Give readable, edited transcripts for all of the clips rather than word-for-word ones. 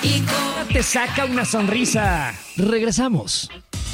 Te saca una sonrisa. Regresamos.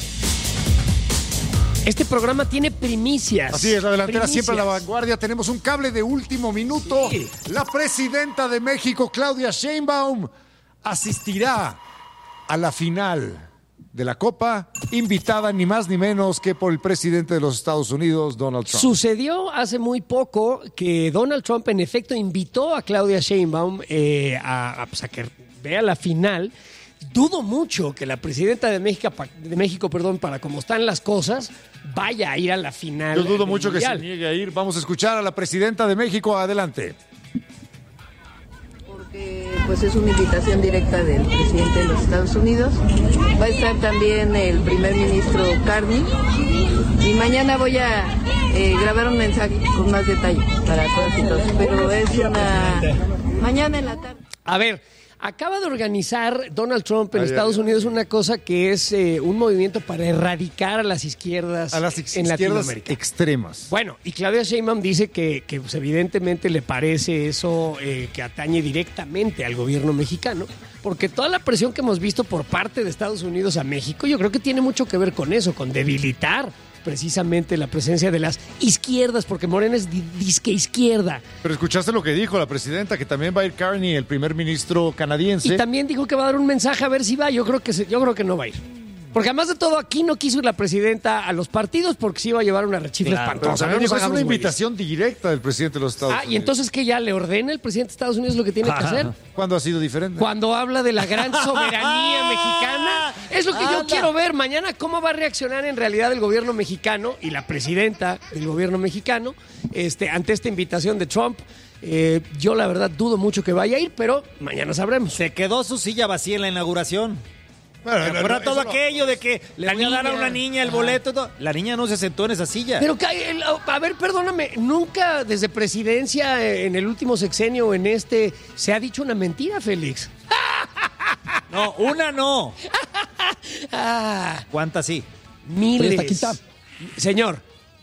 Este programa tiene primicias. Así es, la delantera siempre a la vanguardia. Tenemos un cable de último minuto. Sí. La presidenta de México, Claudia Sheinbaum, asistirá a la final de la Copa, invitada ni más ni menos que por el presidente de los Estados Unidos, Donald Trump. Sucedió hace muy poco que Donald Trump en efecto invitó a Claudia Sheinbaum a que vea la final. Dudo mucho que la presidenta de México, para cómo están las cosas, vaya a ir a la final. Yo dudo mucho que se niegue a ir. Vamos a escuchar a la presidenta de México. Adelante. Porque pues es una invitación directa del presidente de los Estados Unidos. Va a estar también el primer ministro Carney. Y mañana voy a grabar un mensaje con más detalle para todos y todos. Pero es mañana en la tarde. A ver, acaba de organizar Donald Trump en Estados Unidos una cosa que es un movimiento para erradicar a las izquierdas, en Latinoamérica. Extremas. Bueno, y Claudia Sheinbaum dice que pues, evidentemente le parece eso que atañe directamente al gobierno mexicano, porque toda la presión que hemos visto por parte de Estados Unidos a México, yo creo que tiene mucho que ver con eso, con debilitar precisamente la presencia de las izquierdas, porque Morena es disque izquierda. Pero escuchaste lo que dijo la presidenta, que también va a ir Carney, el primer ministro canadiense. Y también dijo que va a dar un mensaje a ver si va. Yo creo que no va a ir. Porque además de todo, aquí no quiso ir la presidenta a los partidos porque se iba a llevar una rechifla espantosa. Pero dijo, es una invitación directa del presidente de los Estados Unidos. Y entonces que ya le ordena el presidente de Estados Unidos lo que tiene que hacer. ¿Cuándo ha sido diferente? Cuando habla de la gran soberanía mexicana. Es lo que yo quiero ver mañana, cómo va a reaccionar en realidad el gobierno mexicano y la presidenta del gobierno mexicano ante esta invitación de Trump. Yo la verdad dudo mucho que vaya a ir, pero mañana sabremos. Se quedó su silla vacía en la inauguración. Bueno, todo aquello de que le voy a dar a una niña el boleto. Todo. La niña no se sentó en esa silla. Pero, a ver, perdóname, nunca desde presidencia en el último sexenio se ha dicho una mentira, Félix. No, una no. ¿Cuántas sí? Miles. Señor.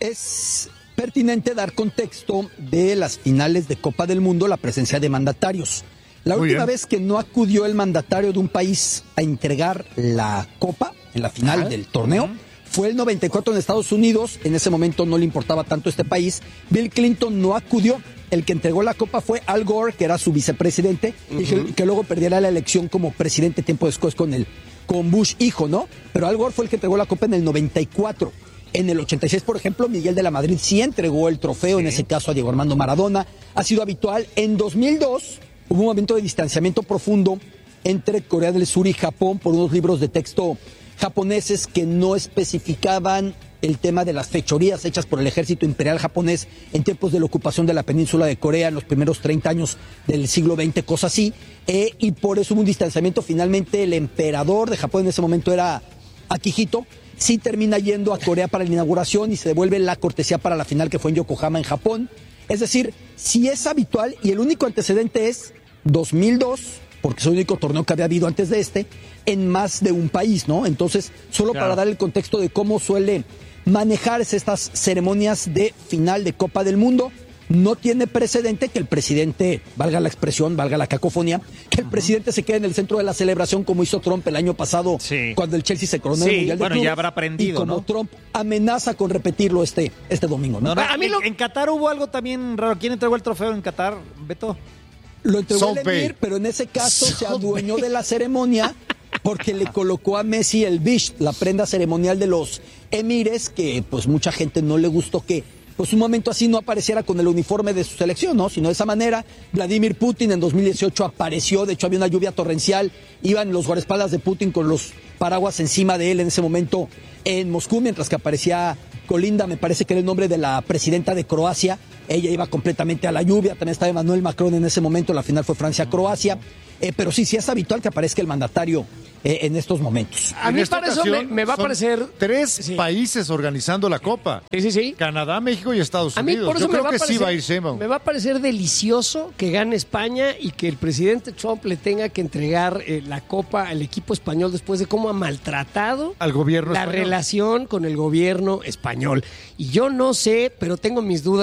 Es pertinente dar contexto de las finales de Copa del Mundo, la presencia de mandatarios. La última vez que no acudió el mandatario de un país a entregar la copa en la final del torneo fue el 94 en Estados Unidos. En ese momento no le importaba tanto este país. Bill Clinton no acudió. El que entregó la copa fue Al Gore, que era su vicepresidente, y que luego perdiera la elección como presidente tiempo después con Bush hijo, ¿no? Pero Al Gore fue el que entregó la copa en el 94. En el 86, por ejemplo, Miguel de la Madrid sí entregó el trofeo, en ese caso a Diego Armando Maradona. Ha sido habitual. En 2002... hubo un momento de distanciamiento profundo entre Corea del Sur y Japón por unos libros de texto japoneses que no especificaban el tema de las fechorías hechas por el ejército imperial japonés en tiempos de la ocupación de la península de Corea en los primeros 30 años del siglo XX, cosas así. Y por eso hubo un distanciamiento. Finalmente el emperador de Japón en ese momento era Akihito. Sí termina yendo a Corea para la inauguración y se devuelve la cortesía para la final que fue en Yokohama, en Japón. Es decir, sí es habitual y el único antecedente es 2002, porque es el único torneo que había habido antes de en más de un país, ¿no? Entonces, solo para dar el contexto de cómo suele manejarse estas ceremonias de final de Copa del Mundo, no tiene precedente que el presidente, valga la expresión, valga la cacofonía, que el presidente se quede en el centro de la celebración como hizo Trump el año pasado cuando el Chelsea se coronó en el Mundial de Clubes. Ya habrá aprendido, y como Trump amenaza con repetirlo este domingo, ¿no? En Qatar hubo algo también raro. ¿Quién entregó el trofeo en Qatar, Beto? Lo entregó el Emir, pero en ese caso se adueñó de la ceremonia porque le colocó a Messi el bish, la prenda ceremonial de los emires, que pues mucha gente no le gustó que pues un momento así no apareciera con el uniforme de su selección, ¿no? Sino de esa manera. Vladimir Putin en 2018 apareció, de hecho había una lluvia torrencial, iban los guardaespaldas de Putin con los paraguas encima de él en ese momento en Moscú, mientras que aparecía Kolinda, me parece que era el nombre de la presidenta de Croacia, ella iba completamente a la lluvia, también estaba Emmanuel Macron en ese momento, la final fue Francia-Croacia, pero sí es habitual que aparezca el mandatario en estos momentos. A mí para eso me va a parecer... 3 países organizando la Copa. Sí. Canadá, México y Estados Unidos. A mí por eso yo creo que sí va a ir Sheinbaum. Me va a parecer delicioso que gane España y que el presidente Trump le tenga que entregar la Copa al equipo español después de cómo ha maltratado al gobierno la español. Relación con el gobierno español. Y yo no sé, pero tengo mis dudas. Mis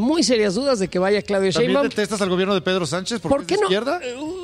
muy serias dudas de que vaya Claudia Sheinbaum. ¿También detestas al gobierno de Pedro Sánchez porque ¿Por qué es de no? izquierda?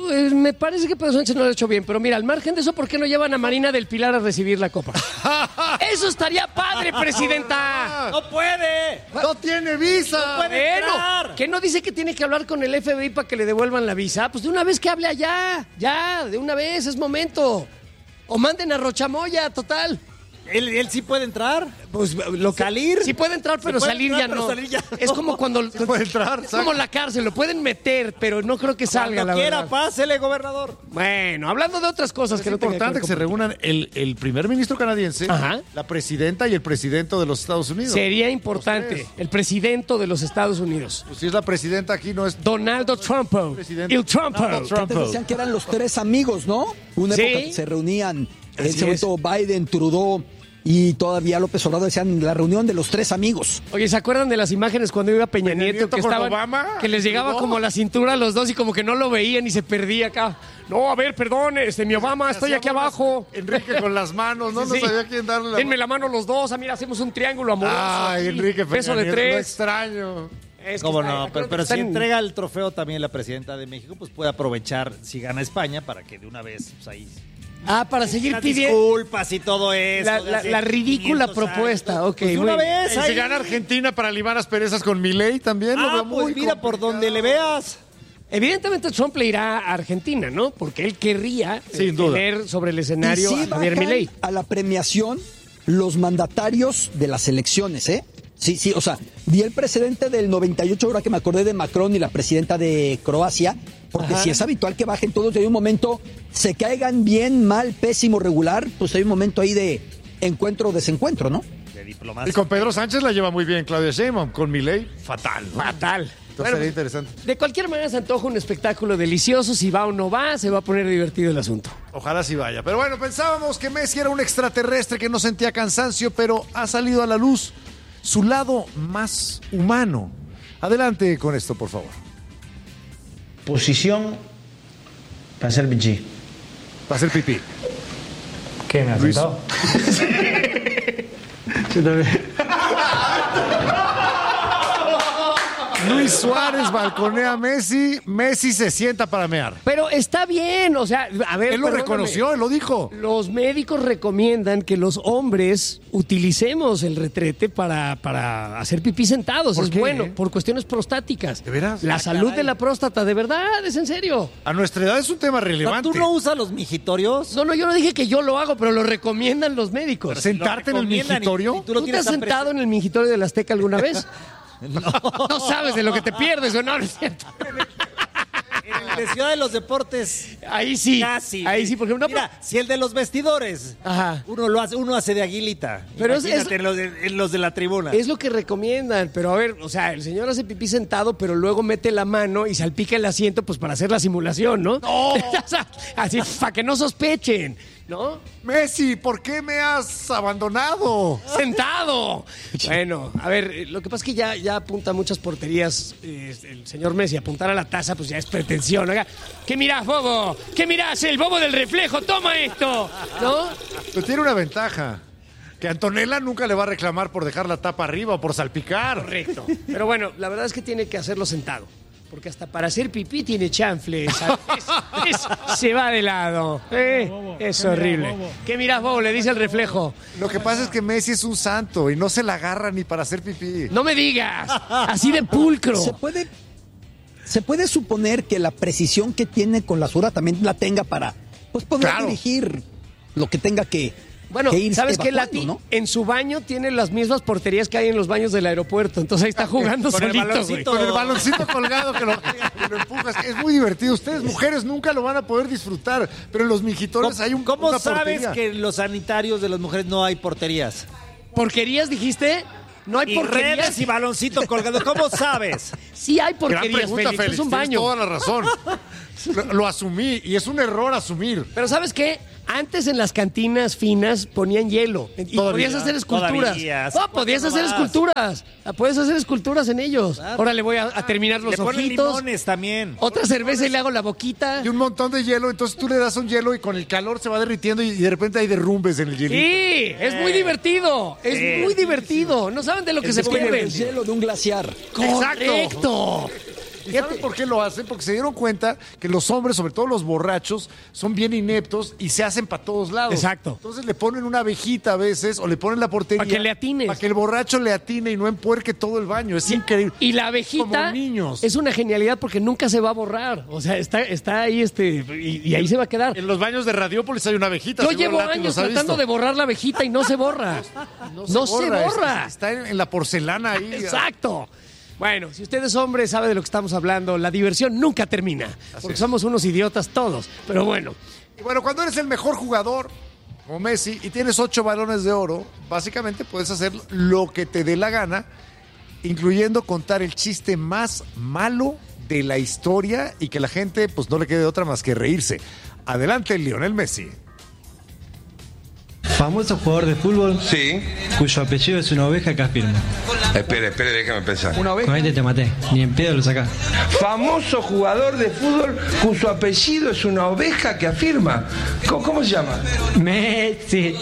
Me parece que Pedro Sánchez no lo ha hecho bien, pero mira, al margen de eso, ¿por qué no llevan a Marina del Pilar a recibir la copa? ¡Eso estaría padre, presidenta! ¡No puede! ¡No tiene visa! No puede Bueno, entrar. ¿qué no dice que tiene que hablar con el FBI para que le devuelvan la visa? Pues de una vez que hable allá, ya, de una vez, es momento. O manden a Rochamoya, total. ¿Él sí puede entrar? Pues lo que, ¿Salir? Sí puede entrar, pero puede salir entrar, ya pero no. salir ya Es no. como cuando... puede entrar, es como la cárcel, lo pueden meter, pero no creo que salga, Cuando la quiera, verdad. pásele, gobernador. Bueno, hablando de otras cosas Es que no tengan importante ver que se con- reúnan el primer ministro canadiense, Ajá. la presidenta y el presidente de los Estados Unidos. Sería importante. Los tres. El presidente de los Estados Unidos. Pues si es la presidenta aquí, no es... Donaldo Trump. Presidente. El Trump. Donald Trump. Antes decían que eran los tres amigos, ¿no? Una Sí. época que se reunían, en Así ese momento Biden, Trudeau y todavía López Obrador decían la reunión de los tres amigos. Oye, ¿se acuerdan de las imágenes cuando iba Peña Nieto que con estaban, Obama? que les llegaba No. como a la cintura a los dos y como que no lo veían y se perdía acá? No, a ver, perdón, mi Obama, estoy aquí Hacíamos abajo. Enrique con las manos, no, Sí, no sí. sabía quién darle la Denme la mano los dos, mira, hacemos un triángulo amoroso. Ay, aquí. Enrique Peña Beso de Nieto, tres. lo extraño. Es que ¿Cómo está- no? acuérdate Pero que si están- entrega el trofeo también la presidenta de México, pues puede aprovechar si gana España para que de una vez, pues ahí... Ah, para seguir Las pidiendo disculpas y todo eso. la, de la- hace la ridícula 500 años. propuesta. Ok, Pues de muy una bien. vez Y si ahí. gana Argentina para limar asperezas con Milei también, lo veo Pues muy mira, por complicado. donde le veas. Evidentemente Trump le irá a Argentina, ¿no? Porque él querría Sin duda. tener sobre el Y escenario sí a Javier bajan Milei. a la premiación los mandatarios de las elecciones, ¿eh? Sí, o sea, vi el presidente del 98, ahora que me acordé de Macron y la presidenta de Croacia, porque Ajá. si es habitual que bajen todos y hay un momento, se caigan bien, mal, pésimo, regular, pues hay un momento ahí de encuentro o desencuentro, ¿no? De Y diplomacia. con Pedro Sánchez la lleva muy bien Claudia Sheinbaum, con Milei, fatal. ¿no? Fatal. Entonces Bueno, sería interesante. de cualquier manera se antoja un espectáculo delicioso. Si va o no va, se va a poner divertido el asunto. Ojalá sí vaya. Pero bueno, pensábamos que Messi era un extraterrestre que no sentía cansancio, pero ha salido a la luz su lado más humano. Adelante con esto, por favor. Posición para hacer pipí. Va a hacer pipí. ¿Qué me has Luis. sentado? Yo también. Luis Suárez balconea a Messi, Messi se sienta para mear. Pero está bien, o sea, a ver. Él lo perdóname. reconoció, él lo dijo. Los médicos recomiendan que los hombres utilicemos el retrete para hacer pipí sentados. ¿Por Es qué? bueno, por cuestiones prostáticas. ¿De veras? La Ah, salud caray. de la próstata, de verdad, es en serio. A nuestra edad es un tema relevante. ¿Tú no usas los mijitorios? No, yo no dije que yo lo hago, pero lo recomiendan los médicos. ¿Sentarte en el recomiendan y- mingitorio? y tú lo ¿Tú te tienes has tan sentado en el mingitorio del Azteca alguna vez? No sabes de lo que te pierdes, ¿o no? ¿No es cierto? En el de Ciudad de los Deportes. Ahí sí. Casi. Ahí sí, por ejemplo. Mira, si el de los vestidores. Ajá. Uno hace de aguilita. Pero Imagínate en los de la tribuna. Es lo que recomiendan, pero a ver, o sea, el señor hace pipí sentado, pero luego mete la mano y salpica el asiento pues para hacer la simulación, ¿no? ¡No! O sea, así, para que no sospechen, ¿no? Messi, ¿por qué me has abandonado? ¡Sentado! Bueno, a ver, lo que pasa es que ya apunta a muchas porterías el señor Messi. Apuntar a la taza pues ya es pretensión. Oiga, ¿qué mirás, bobo? ¿Qué mirás? El bobo del reflejo, toma esto, ¿no? Pero tiene una ventaja. Que Antonella nunca le va a reclamar por dejar la tapa arriba o por salpicar. Correcto. Pero bueno, la verdad es que tiene que hacerlo sentado. Porque hasta para hacer pipí tiene chanfle. Se va de lado. Es horrible. ¿Qué mirás, bobo? Le dice el reflejo. Lo que pasa es que Messi es un santo y no se la agarra ni para hacer pipí. No me digas. Así de pulcro. Se puede suponer que la precisión que tiene con la sura también la tenga para pues poder Claro. dirigir lo que tenga que Bueno, ir ¿sabes qué, evacuando, Lati? ¿no? En su baño tiene las mismas porterías que hay en los baños del aeropuerto. Entonces ahí está jugando Con el solito, baloncito. güey. Con el baloncito colgado que lo empujas. Es muy divertido. Ustedes, mujeres, nunca lo van a poder disfrutar. Pero en los mijitorios hay ¿Cómo una sabes portería. que en los sanitarios de las mujeres no hay porterías? ¿Porquerías dijiste? No hay Y porquerías. redes y baloncito colgado. ¿Cómo sabes? Sí hay Gran porquerías, pregunta, Félix. Es un tienes baño. toda la razón. Lo asumí y es un error asumir. Pero ¿sabes qué? Antes en las cantinas finas ponían hielo y podías hacer esculturas. Podías hacer esculturas. Puedes hacer esculturas en ellos. Claro. Ahora le voy a terminar los ojitos. Le ponen limones también. Otra cerveza y le hago la boquita. Y un montón de hielo, entonces tú le das un hielo y con el calor se va derritiendo y de repente hay derrumbes en el hielito. Sí, es muy divertido. Es muy divertido. No saben de lo que se pierden. El hielo de un glaciar. Correcto. ¿Y sabes por qué lo hacen? Porque se dieron cuenta que los hombres, sobre todo los borrachos, son bien ineptos y se hacen para todos lados. Exacto. Entonces le ponen una abejita a veces o le ponen la portería. Para que le atines. Para que el borracho le atine y no empuerque todo el baño. Es increíble. Y la abejita como niños. Es una genialidad porque nunca se va a borrar. O sea, está ahí y ahí se va a quedar. En los baños de Radiópolis hay una abejita. Yo llevo años tratando de borrar la abejita y no se borra. No se borra. Está en la porcelana ahí. Exacto. Bueno, si usted es hombre, sabe de lo que estamos hablando. La diversión nunca termina, porque somos unos idiotas todos. Pero bueno. Y bueno, cuando eres el mejor jugador, como Messi, y tienes 8 balones de oro, básicamente puedes hacer lo que te dé la gana, incluyendo contar el chiste más malo de la historia y que la gente pues no le quede otra más que reírse. Adelante, Lionel Messi. Famoso jugador de fútbol, Sí. cuyo apellido es una oveja que afirma. Espere, déjame pensar. Una oveja. Con este te maté, ni en pedo lo sacás. Famoso jugador de fútbol cuyo apellido es una oveja que afirma. ¿Cómo se llama? Messi.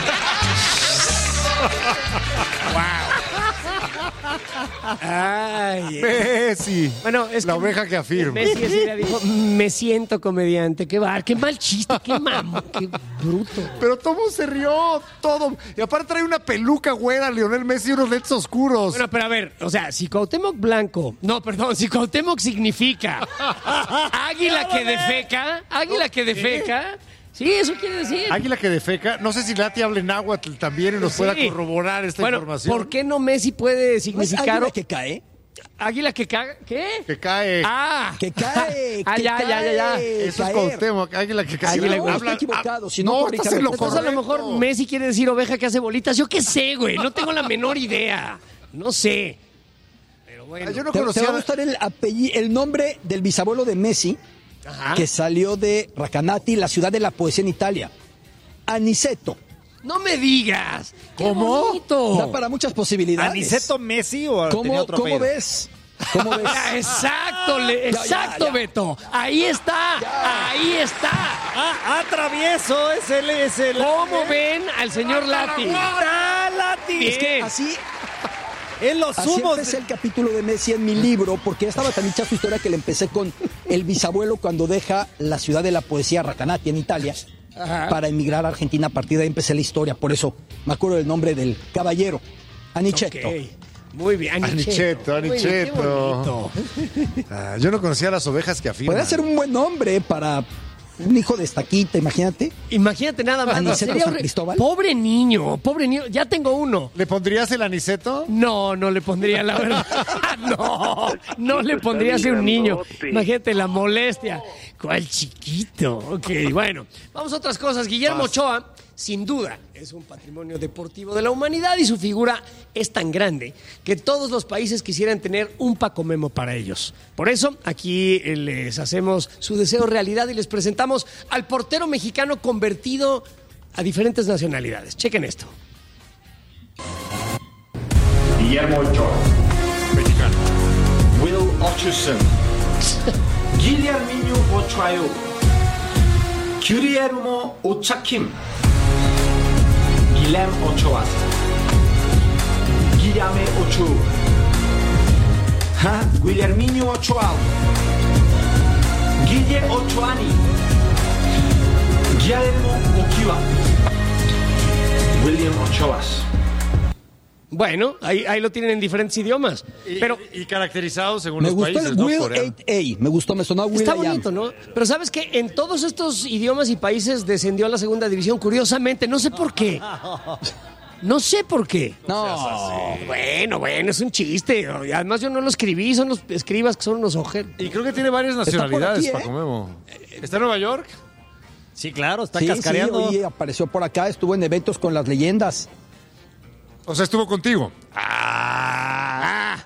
Ay. Messi. Bueno, es la que oveja que afirma. Messi así le dijo, me siento comediante. Qué mal chiste, qué mamo, qué bruto. Pero todo se rió, todo. Y aparte trae una peluca güera, Lionel Messi, y unos lentes oscuros. Bueno, pero a ver, o sea, si Cuauhtémoc si Cuauhtémoc significa águila que defeca, sí, eso quiere decir. Águila que defeca. No sé si Lati habla en náhuatl también y nos pueda corroborar esta información. ¿Por qué no Messi puede significar ¿Águila que cae? Águila que cae? ¿Qué? Que cae. Que cae. Ya. Eso es Cuauhtémoc, águila que cae. Águila, está equivocado. Si no, estás en lo Entonces a lo mejor correcto. Messi quiere decir oveja que hace bolitas. Yo qué sé, güey. No tengo la menor idea. No sé. Pero bueno. Yo no Te va conocía. a gustar el nombre del bisabuelo de Messi, Ajá. que salió de Recanati, la ciudad de la poesía en Italia. Aniceto. No me digas. ¡Qué ¿Cómo? bonito! Da para muchas posibilidades. ¿Aniceto Messi o tenía ¿Cómo otro apellido? ves? ¿Cómo ves? Exacto, ya. Beto. Ahí está. Travieso, es el. ¿Cómo ven al señor Lati? Lati! Es que así En los Así humos. empecé el capítulo de Messi en mi libro, porque ya estaba tan dicha su historia que le empecé con el bisabuelo cuando deja la ciudad de la poesía, Recanati, en Italia, para emigrar a Argentina. A partir de ahí empecé la historia, por eso me acuerdo del nombre del caballero, Aniceto. Okay. Muy bien, Aniceto. Muy bien, qué bonito. Yo no conocía las ovejas que afirman. Podría ser un buen nombre para un hijo de Estaquita, imagínate. Imagínate nada más. Aniceto Sería San Cristóbal. Pobre niño. Ya tengo uno. ¿Le pondrías el aniceto? No le pondría, la verdad. No le pondría a un niño. Imagínate la molestia. ¿Cuál chiquito? Ok, bueno. Vamos a otras cosas. Guillermo Ochoa, sin duda, es un patrimonio deportivo de la humanidad y su figura es tan grande que todos los países quisieran tener un Paco Memo para ellos. Por eso, aquí les hacemos su deseo realidad y les presentamos al portero mexicano convertido a diferentes nacionalidades. Chequen esto. Guillermo Ochoa, mexicano. Will Hutchinson, Guillerminho Ochoa, Guillermo Ochakim, Guillem Ochoa, Guillame Ochoa, Guillerminho Ochoa, Guille Ochoani, Guillermo Ochoa, William Ochoas. Bueno, ahí lo tienen en diferentes idiomas. Pero Y caracterizado según Me los gustó países, el ¿no? Will Coreano. 8A, me gustó, me sonó a Will está I Am. bonito, ¿no? Pero ¿sabes qué? En todos estos idiomas y países descendió a la segunda división, curiosamente. No sé por qué. No sé por qué. No, Bueno, es un chiste. Además, yo no lo escribí, son los escribas que son unos ojeros. Y creo que tiene varias nacionalidades, por aquí, Paco Memo. ¿Está en Nueva York? Sí, claro, está sí, cascareando. oye, apareció por acá, estuvo en eventos con las leyendas. O sea, estuvo contigo.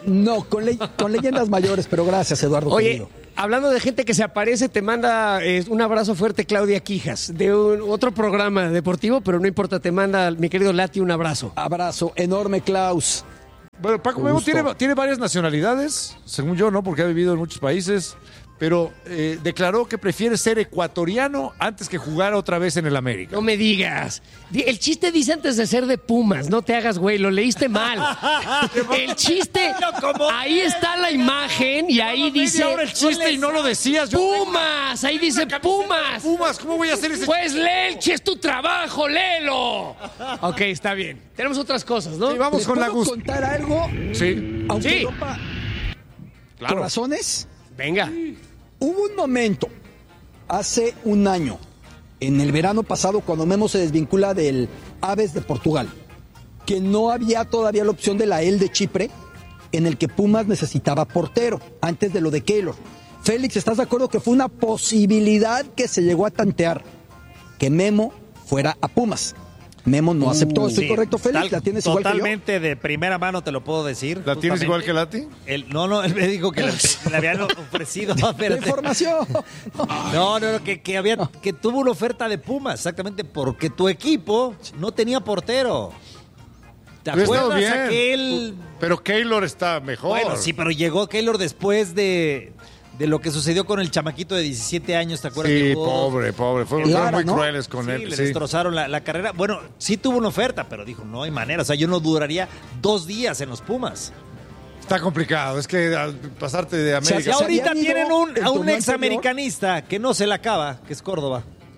No, con leyendas mayores, pero gracias, Eduardo. Oye, querido. hablando de gente que se aparece, te manda un abrazo fuerte Claudia Quijas, de otro programa deportivo, pero no importa, te manda mi querido Lati un abrazo. Abrazo enorme, Klaus. Bueno, Paco Memo tiene varias nacionalidades, según yo, ¿no? Porque ha vivido en muchos países, pero declaró que prefiere ser ecuatoriano antes que jugar otra vez en el América. No me digas. El chiste dice antes de ser de Pumas, no te hagas güey, lo leíste mal. El chiste, ahí está la imagen y ahí dice... Ahora el chiste y no lo decías. ¡Pumas! Ahí dice Pumas. Pumas, ¿cómo voy a hacer ese? Pues lee, es tu trabajo, léelo. Ok, está bien. Tenemos otras cosas, ¿no? Sí, vamos con la ¿Puedo contar algo? Sí. Aunque Sí. Europa, Claro. ¿por razones? Venga. Hubo un momento, hace un año, en el verano pasado, cuando Memo se desvincula del Aves de Portugal, que no había todavía la opción de la EL de Chipre, en el que Pumas necesitaba portero, antes de lo de Keylor. Félix, ¿estás de acuerdo que fue una posibilidad que se llegó a tantear que Memo fuera a Pumas? Memo no aceptó. ¿Estoy correcto, Félix? ¿La tienes igual que yo? Totalmente de primera mano te lo puedo decir. ¿La tienes igual que Lati? No, él me dijo que le habían ofrecido. ¡La Espérate. información! No, que tuvo una oferta de Pumas, exactamente porque tu equipo no tenía portero. ¿Te Pero ha estado acuerdas bien. aquel? Pero Keylor está mejor. Bueno, sí, pero llegó Keylor después de lo que sucedió con el chamaquito de 17 años, ¿te acuerdas? Sí, que jugó? pobre. Fueron Lara, muy ¿no? crueles con Sí, él. le Sí. destrozaron la carrera. Bueno, sí tuvo una oferta, pero dijo, no hay manera. O sea, yo no duraría 2 días en los Pumas. Está complicado. Es que al pasarte de Y América. Se ahorita habían ido tienen el a un torneo examericanista que no se la acaba, que es Córdoba.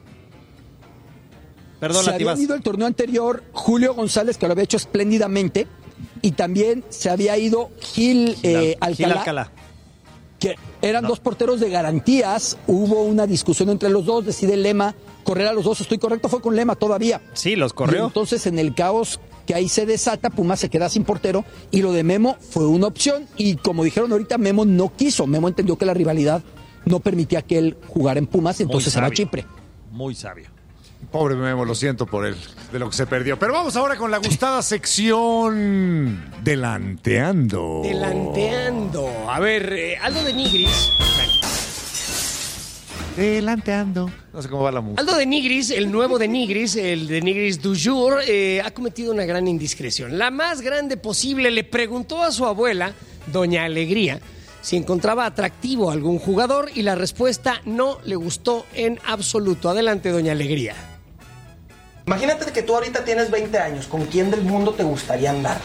Perdón, Se Lativas. había ido el torneo anterior Julio González, que lo había hecho espléndidamente, y también se había ido Gil Gil Alcalá, que eran dos porteros de garantías. Hubo una discusión entre los dos, decide Lema correr a los dos. ¿Estoy correcto? Fue con Lema todavía. Sí, los Y corrió. entonces, en el caos que ahí se desata, Pumas se queda sin portero, y lo de Memo fue una opción, y como dijeron ahorita, Memo no quiso. Memo entendió que la rivalidad no permitía que él jugara en Pumas, entonces se va a sabio. Chipre. Muy sabio. Pobre Memo, lo siento por él, de lo que se perdió. Pero vamos ahora con la gustada sección Delanteando. Delanteando. A ver, Aldo de Nigris. Delanteando. No sé cómo va la música. Aldo de Nigris, el nuevo de Nigris, el de Nigris du jour, ha cometido una gran indiscreción. La más grande posible. Le preguntó a su abuela, Doña Alegría, si encontraba atractivo a algún jugador, y la respuesta no le gustó en absoluto. Adelante, Doña Alegría. Imagínate que tú ahorita tienes 20 años. ¿Con quién del mundo te gustaría andar?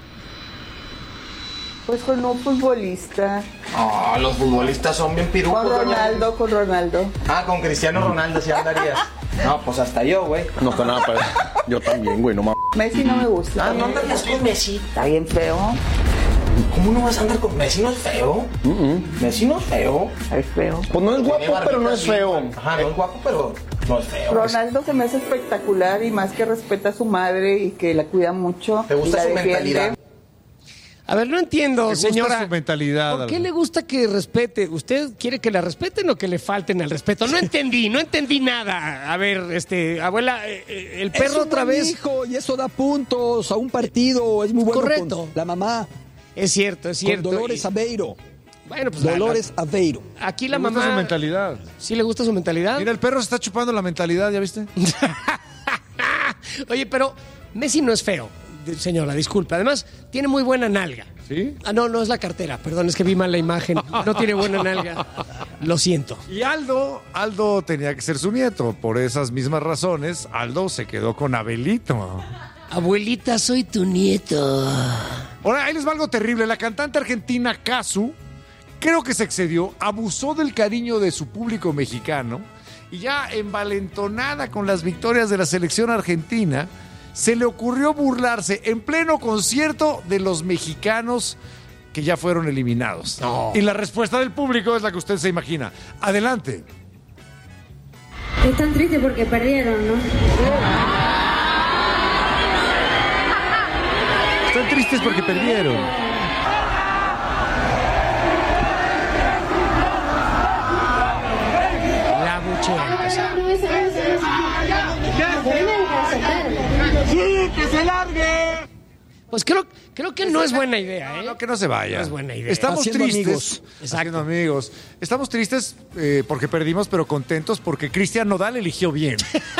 Pues con un futbolista. Ah, los futbolistas son bien pirucos. Con Ronaldo. Ah, con Cristiano Ronaldo sí andarías. No, pues hasta yo, güey. No está nada, pero yo también, güey, no mames. Messi no me gusta. Ah, ¿no andarías con Messi? Está bien feo. ¿Cómo no vas a andar con Messi? ¿No es feo? Messi no es feo. Es feo. Pues no es guapo, pero no es feo. Ajá, no es guapo, pero no es feo. Ronaldo se me hace espectacular, y más que respeta a su madre y que la cuida mucho. ¿Te gusta y la su defiende. mentalidad? A ver, no entiendo, Me gusta señora. su mentalidad, ¿Por qué Aldo. le gusta que respete? ¿Usted quiere que la respeten o que le falten al respeto? No entendí nada. A ver, abuela, el perro Es un otra buen vez. hijo, y eso da puntos a un partido. Es muy bueno. Correcto. Con la mamá, Es cierto. con Dolores Aveiro. Bueno, pues Dolores Aveiro. aquí la Me gusta mamá. su mentalidad. ¿Sí le gusta su mentalidad? Mira, el perro se está chupando la mentalidad, ¿ya viste? Oye, pero Messi no es feo, señora, disculpe. Además, tiene muy buena nalga. ¿Sí? Ah, no es la cartera. Perdón, es que vi mal la imagen. No tiene buena nalga. Lo siento. Y Aldo tenía que ser su nieto. Por esas mismas razones, Aldo se quedó con Abelito. Abuelita, soy tu nieto. Ahora, ahí les va algo terrible. La cantante argentina Cazzu, creo que se excedió, abusó del cariño de su público mexicano, y ya envalentonada con las victorias de la selección argentina, se le ocurrió burlarse en pleno concierto de los mexicanos que ya fueron eliminados. No. Y la respuesta del público es la que usted se imagina. Adelante. Están tristes porque perdieron, ¿no? Están tristes porque perdieron. La buchera. ¡Sí, que se largue! Pues creo que no es buena idea, ¿eh? No, que no se vaya. No es buena idea. Estamos Haciendo tristes. amigos. Haciendo amigos. Estamos tristes porque perdimos, pero contentos porque Cristian Nodal eligió bien.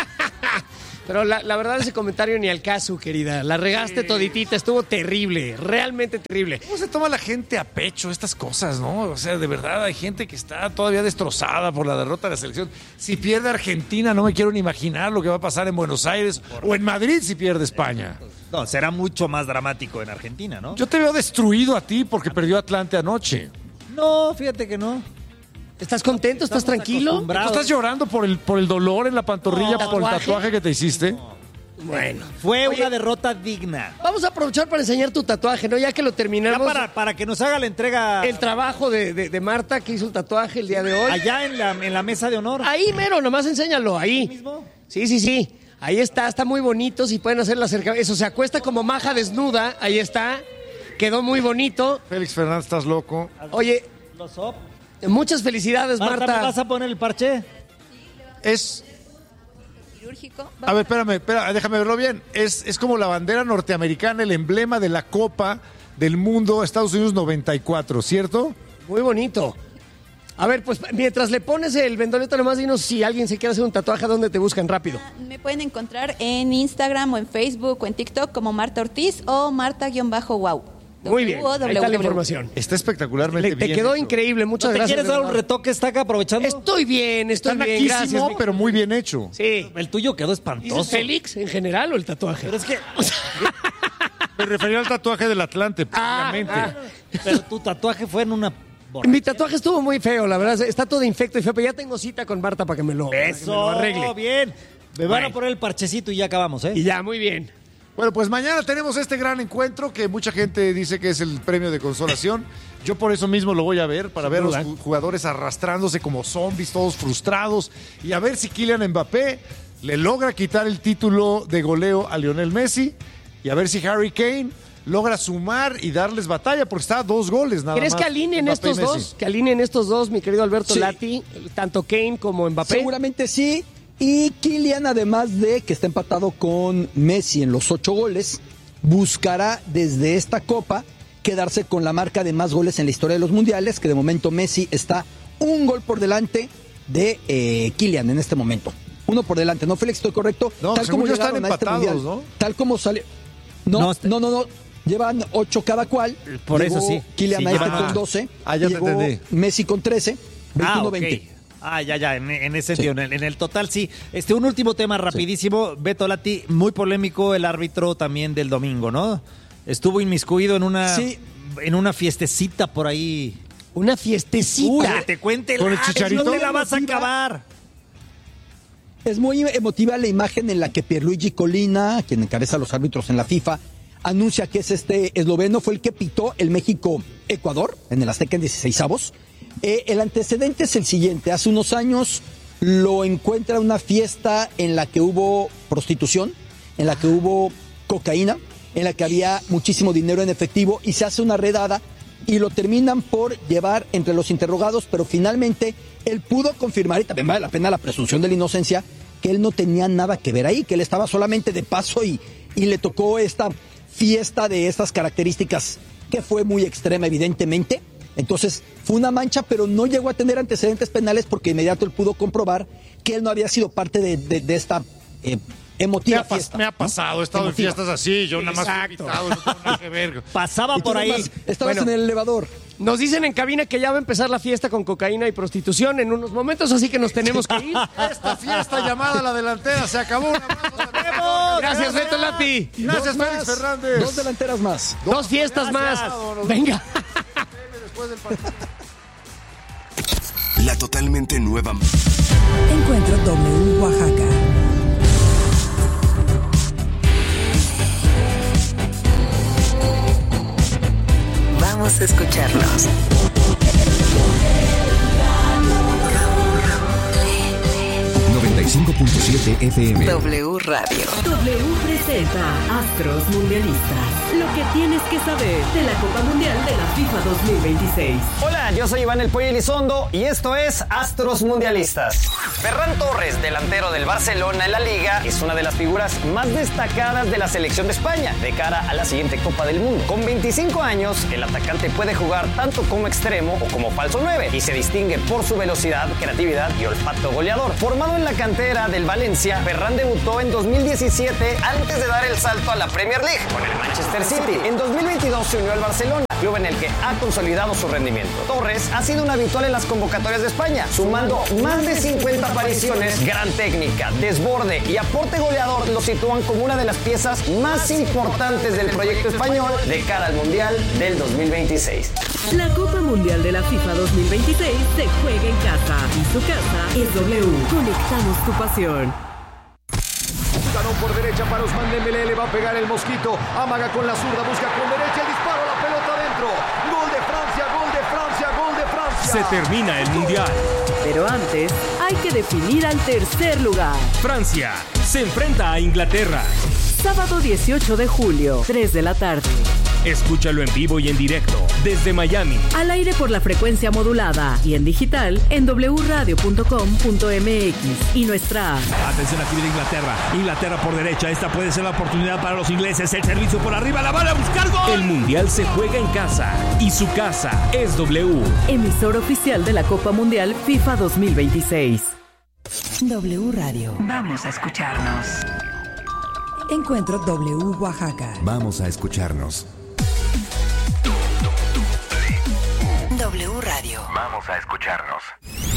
Pero la verdad ese comentario ni al caso, querida. La regaste toditita, estuvo terrible, realmente terrible. ¿Cómo se toma la gente a pecho estas cosas, no? O sea, de verdad hay gente que está todavía destrozada por la derrota de la selección. Si pierde Argentina, no me quiero ni imaginar lo que va a pasar en Buenos Aires o en Madrid si pierde España. No, será mucho más dramático en Argentina, ¿no? Yo te veo destruido a ti porque perdió Atlante anoche. No, fíjate que no. ¿Estás contento? ¿Estás tranquilo? ¿Tú estás llorando por el dolor en la pantorrilla por el tatuaje que te hiciste? Bueno. Fue una derrota digna. Vamos a aprovechar para enseñar tu tatuaje, ¿no? Ya que lo terminamos. Ya para que nos haga la entrega. El trabajo de Marta, que hizo el tatuaje el día de hoy. Allá en la mesa de honor. Ahí, mero, nomás enséñalo, ahí. ¿Mismo? Sí. Ahí está muy bonito, si pueden hacer la acercamiento. Eso, se acuesta como maja desnuda, ahí está. Quedó muy bonito. Félix Fernández, estás loco. Oye, muchas felicidades, Marta. ¿Me vas a poner el parche? Es... quirúrgico. A ver, espérame, déjame verlo bien. Es como la bandera norteamericana, el emblema de la Copa del Mundo Estados Unidos 94, ¿cierto? Muy bonito. A ver, pues mientras le pones el vendoleto, nomás dinos si alguien se quiere hacer un tatuaje, ¿dónde te buscan rápido? Me pueden encontrar en Instagram o en Facebook o en TikTok como Marta Ortiz o Marta-Wow. Muy bien, ahí está la información. Está espectacularmente bien. Te quedó hecho. increíble, muchas gracias. ¿Quieres dar un retoque, Estaca, aprovechando? Estoy bien, Está bien, gracias. naquísimo, pero muy bien hecho. Sí. El tuyo quedó ¿Dices espantoso. Félix en general o el tatuaje? Pero es que... Me refería al tatuaje del Atlante, obviamente. Pero tu tatuaje fue en una... Mi tatuaje estuvo muy feo, la verdad. Está todo infecto y feo, pero ya tengo cita con Marta para que me lo arregle. Bien. Me van a poner el parchecito y ya acabamos, ¿eh? Y ya, muy bien. Bueno, pues mañana tenemos este gran encuentro que mucha gente dice que es el premio de consolación. Yo por eso mismo lo voy a ver, para ver a los jugadores arrastrándose como zombies, todos frustrados, y a ver si Kylian Mbappé le logra quitar el título de goleo a Lionel Messi, y a ver si Harry Kane logra sumar y darles batalla, porque está a 2 goles nada más. ¿Crees que alineen Mbappé estos y Messi? dos? Que alineen estos dos, mi querido Alberto Sí. Lati, tanto Kane como Mbappé. Seguramente sí. Y Kylian, además de que está empatado con Messi en los 8 goles, buscará desde esta Copa quedarse con la marca de más goles en la historia de los mundiales, que de momento Messi está 1 gol por delante de Kylian en este momento. 1 por delante, ¿no, Félix? ¿Estoy correcto? No, tal según como yo están llegaron a este empatados, mundial, ¿no? Tal como sale... No. Llevan 8 cada cual. Por Llegó eso sí. Kylian Sí, a este llevan- con 12. Ah, ya te llegó entendí. Messi con 13. 21-20. Ok. Ya, en ese sentido, en el total sí. Un último tema rapidísimo, Beto Lati, muy polémico el árbitro también del domingo, ¿no? Estuvo inmiscuido en una fiestecita por ahí. Una fiestecita. Que te cuente ¿Con el Chicharito? ¿Dónde la vas a acabar? Es muy emotiva la imagen en la que Pierluigi Collina, quien encabeza los árbitros en la FIFA, anuncia que es este esloveno, fue el que pitó el México-Ecuador en el Azteca en 16avos. El antecedente es el siguiente: hace unos años lo encuentra en una fiesta en la que hubo prostitución, en la que hubo cocaína, en la que había muchísimo dinero en efectivo, y se hace una redada y lo terminan por llevar entre los interrogados, pero finalmente él pudo confirmar, y también vale la pena la presunción de la inocencia, que él no tenía nada que ver ahí, que él estaba solamente de paso y le tocó esta fiesta de estas características que fue muy extrema, evidentemente. Entonces fue una mancha, pero no llegó a tener antecedentes penales porque de inmediato él pudo comprobar que él no había sido parte de esta emotiva fiesta. Me ha pasado, he estado Emotiva. en fiestas así, yo nada más fui Exacto. invitado, no tengo nada que ver. Pasaba Y tú por ahí. nomás estabas Bueno. en el elevador. Nos dicen en cabina que ya va a empezar la fiesta con cocaína y prostitución en unos momentos, así que nos tenemos que ir. Esta fiesta llamada La Delantera se acabó. Un abrazo. Gracias, Beto Lati. Gracias, Dos Félix más, Fernández. 2 delanteras más. 2 fiestas más. Venga. Después del partido. La totalmente nueva Encuentro W Oaxaca. Vamos a escucharnos. 95.7 FM. W Radio. W presenta Astros Mundialistas. Lo que tienes que saber de la Copa Mundial de la FIFA 2026. Hola, yo soy Iván El Pollo Elizondo y esto es Astros Mundialistas. Ferran Torres, delantero del Barcelona en la Liga, es una de las figuras más destacadas de la selección de España de cara a la siguiente Copa del Mundo. Con 25 años, el atacante puede jugar tanto como extremo o como falso 9 y se distingue por su velocidad, creatividad y olfato goleador. Formado en la cantera del Valencia, Ferran debutó en 2017 antes de dar el salto a la Premier League con el Manchester City. En 2022 se unió al Barcelona, club en el que ha consolidado su rendimiento. Torres ha sido un habitual en las convocatorias de España, sumando más de 50 apariciones. Gran técnica, desborde y aporte goleador lo sitúan como una de las piezas más importantes del proyecto español de cara al Mundial del 2026. La Copa Mundial de la FIFA 2026 se juega en casa y su casa es W. Conectamos tu pasión. Balón por derecha para Ousmane Dembélé, le va a pegar el mosquito, amaga con la zurda, busca con derecha el disparo, la pelota adentro. Gol de Francia, gol de Francia, gol de Francia. Se termina el Mundial. Pero antes hay que definir al tercer lugar. Francia se enfrenta a Inglaterra. Sábado 18 de julio, 3 de la tarde. Escúchalo en vivo y en directo desde Miami. Al aire por la frecuencia modulada y en digital en wradio.com.mx y nuestra app. Atención, aquí viene Inglaterra. Inglaterra por derecha. Esta puede ser la oportunidad para los ingleses. El servicio por arriba. La van a buscar gol. El Mundial se juega en casa y su casa es W. Emisor oficial de la Copa Mundial FIFA 2026. W Radio. Vamos a escucharnos. Encuentro W Oaxaca. Vamos a escucharnos. W Radio. Vamos a escucharnos.